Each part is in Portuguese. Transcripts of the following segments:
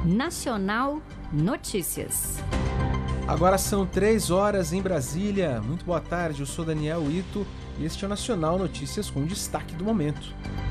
Nacional Notícias. Agora são 3 horas em Brasília. Muito boa tarde, eu sou Daniel Ito e este é o Nacional Notícias com destaque do momento.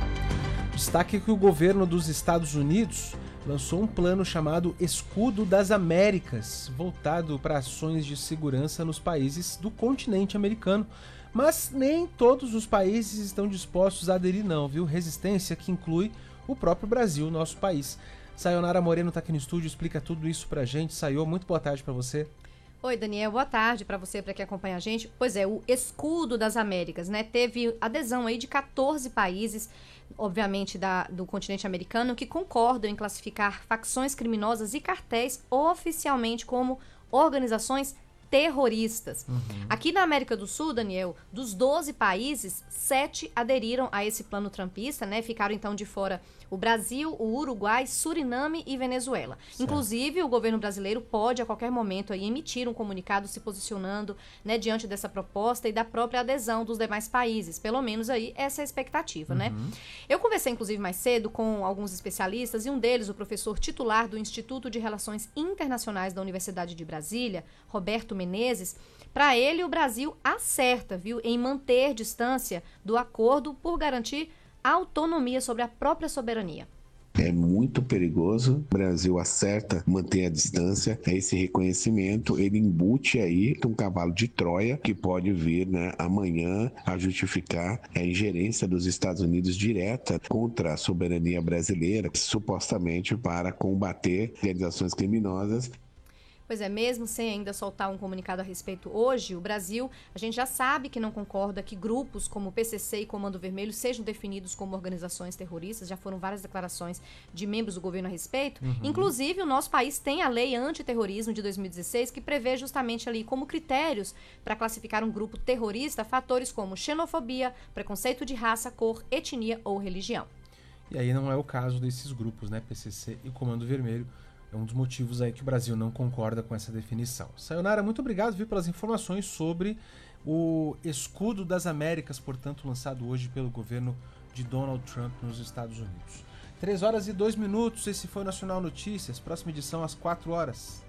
Destaque que o governo dos Estados Unidos lançou um plano chamado Escudo das Américas, voltado para ações de segurança nos países do continente americano. Mas nem todos os países estão dispostos a aderir não, viu? Resistência que inclui o próprio Brasil, nosso país. Sayonara Moreno está aqui no estúdio, explica tudo isso pra gente. Sayo, muito boa tarde para você. Oi, Daniel, boa tarde para você, para quem acompanha a gente. Pois é, o Escudo das Américas, né? Teve adesão aí de 14 países, obviamente do continente americano, que concordam em classificar facções criminosas e cartéis oficialmente como organizações terroristas. Aqui na América do Sul, Daniel, dos 12 países, 7 aderiram a esse plano trumpista, né? Ficaram então de fora o Brasil, o Uruguai, Suriname e Venezuela. Certo. Inclusive, o governo brasileiro pode a qualquer momento aí emitir um comunicado se posicionando, né, diante dessa proposta e da própria adesão dos demais países. Pelo menos aí essa é a expectativa, né? Eu conversei inclusive mais cedo com alguns especialistas e um deles, o professor titular do Instituto de Relações Internacionais da Universidade de Brasília, Roberto Menezes. Para ele, o Brasil acerta, viu, em manter distância do acordo por garantir autonomia sobre a própria soberania. É muito perigoso. O Brasil acerta manter a distância. Esse reconhecimento, ele embute aí um cavalo de Troia que pode vir, né, amanhã a justificar a ingerência dos Estados Unidos direta contra a soberania brasileira, supostamente para combater organizações criminosas. Pois é, mesmo sem ainda soltar um comunicado a respeito hoje, o Brasil, a gente já sabe que não concorda que grupos como o PCC e Comando Vermelho sejam definidos como organizações terroristas. Já foram várias declarações de membros do governo a respeito. Inclusive, o nosso país tem a Lei Antiterrorismo de 2016, que prevê justamente ali como critérios para classificar um grupo terrorista fatores como xenofobia, preconceito de raça, cor, etnia ou religião. E aí não é o caso desses grupos, né? PCC e Comando Vermelho. É um dos motivos aí que o Brasil não concorda com essa definição. Sayonara, muito obrigado, viu, pelas informações sobre o Escudo das Américas, portanto, lançado hoje pelo governo de Donald Trump nos Estados Unidos. 3 horas e 2 minutos, esse foi o Nacional Notícias. Próxima edição às 4 horas.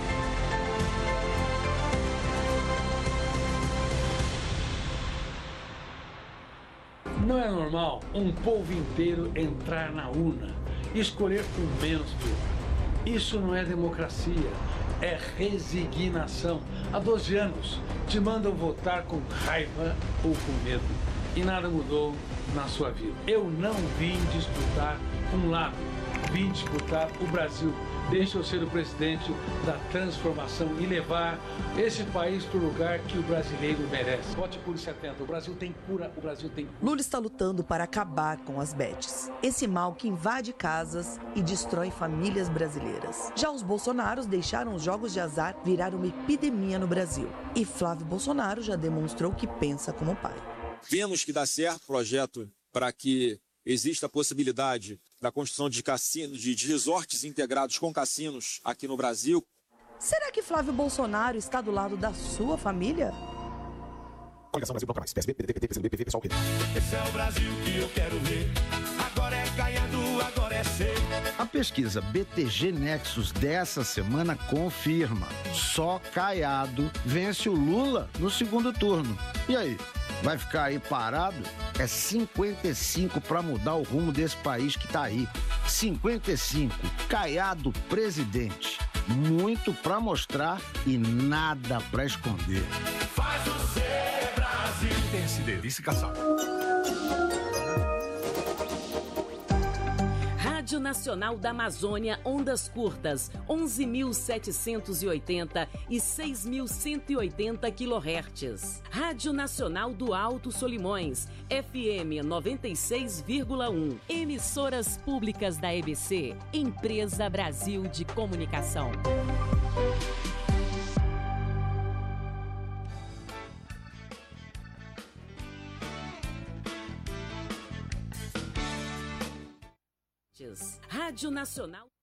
Não é normal um povo inteiro entrar na urna e escolher o menos pior. Isso não é democracia, é resignação. Há 12 anos te mandam votar com raiva ou com medo e nada mudou na sua vida. Eu não vim disputar um lado, vim disputar o Brasil. Deixa eu ser o presidente da transformação e levar esse país para o lugar que o brasileiro merece. Vote por 70. O Brasil tem cura, o Brasil tem cura. Lula está lutando para acabar com as bets. Esse mal que invade casas e destrói famílias brasileiras. Já os bolsonaros deixaram os jogos de azar virar uma epidemia no Brasil. E Flávio Bolsonaro já demonstrou que pensa como pai. Vemos que dá certo o projeto para que existe a possibilidade da construção de cassinos, de resorts integrados com cassinos aqui no Brasil. Será que Flávio Bolsonaro está do lado da sua família? Coligação Brasil Bloco Mais, PSB, PDT, PT, PCdoB, PV, pessoal, Esse é o Brasil que eu quero ver. Agora é Caiado, agora é ser. A pesquisa BTG Nexus dessa semana confirma: só Caiado vence o Lula no segundo turno. E aí? Vai ficar aí parado? É 55 para mudar o rumo desse país que tá aí. 55, Caiado presidente. Muito para mostrar e nada para esconder. Faz o ser Brasil. PSD, vice-caçal. Rádio Nacional da Amazônia, ondas curtas, 11.780 e 6.180 kHz. Rádio Nacional do Alto Solimões, FM 96,1. Emissoras públicas da EBC, Empresa Brasil de Comunicação. Rádio Nacional